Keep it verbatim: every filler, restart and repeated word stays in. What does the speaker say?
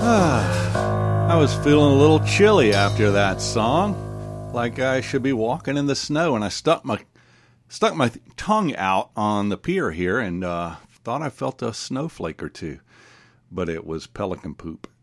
I was feeling a little chilly after that song, like I should be walking in the snow, and I stuck my stuck my tongue out on the pier here and uh, thought I felt a snowflake or two, but it was pelican poop.